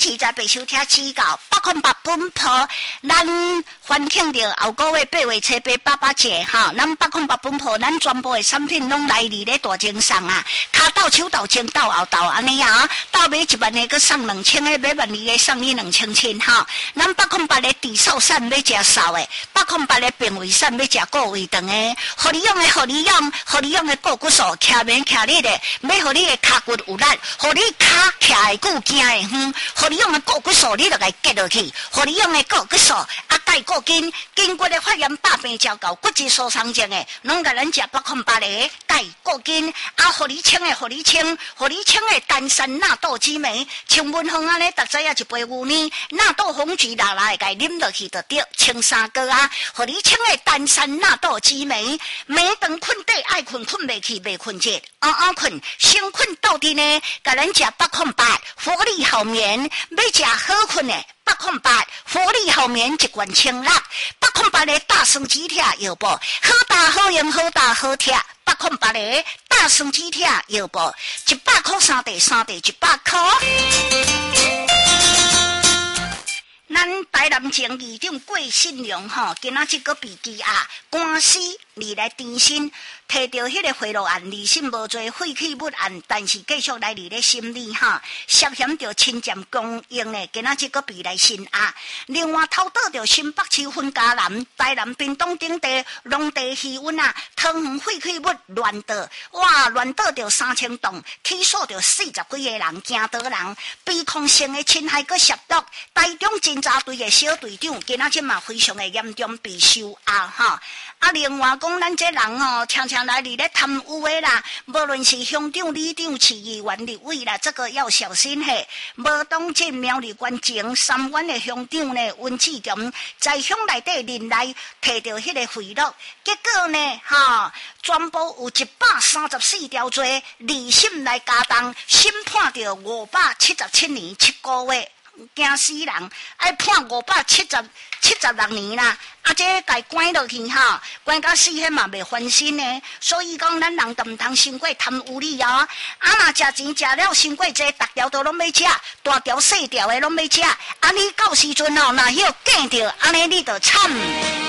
期在白收听指教808本铺，咱欢庆着后个月8月初888节哈，咱808本铺，咱全部的产品拢来伫咧大精上啊，骹到手到前到后到安尼啊，到买1万个佮送2000个，买12000个送你2700哈。咱808的地扫扇要食扫的，808的便卫扇要食顾胃肠的，互你用的，互你用，互你用的顾骨素，徛面徛你的，要互你的骹骨有力，互你骹徛的久惊的远，互你用的顾骨素你就该结落去，互你用的顾骨素啊钙固筋，筋骨的发炎百病照到骨质疏松症的，拢甲咱食808的钙固筋啊，互你清的，互你清，互你清的丹参纳豆激酶，像文芳安尼，逐知影一杯牛奶，纳豆红菊拿来该啉落去就对，清3个啊，互你清的丹参纳豆激酶，暝顿困底爱困困袂去，袂困着，困，先困到底呢，甲咱食808活力好眠，要食好困的。808活力好眠一罐清辣，808的大生肌贴药补，好打好用，好打好贴。808的大生肌贴药补，100块3袋，3袋100块。咱台南前议长郭信良吼，今仔日个被羁押，官司你来提审，摕到迄个贿赂案，离审无罪，废弃物案，但是继续来咧审理哈，涉嫌着侵占公用的，今仔日个被来审押。另外偷倒着新北市分家南、台南屏东顶地农地渔温啊，汤圆废弃物乱倒，哇，乱倒着3000栋，起诉着40几个人，惊倒人，被控性的侵害个涉毒，台中侦查队的小队长，今仔日嘛非常的严重被收押哈。啊，另外讲，咱这人哦，常常来咧贪污的啦，无论是乡长、里长、市议员、立委啦，这个要小心嘿。无当这苗栗县前3县的乡长呢，温志强在乡内底任内摕到迄个贿赂，结果呢，全部有134条罪，二审来加重，审判着577年7个月。惊死人！爱判576年啦，啊，这该关落去哈，关到死迄嘛袂翻身呢。所以讲，咱人都唔通伤过贪污哩啊！啊，若食钱食了伤过济，逐条都拢要食，大条细条的拢要食。啊，你到时阵哦，若迄个见着，安尼你就惨。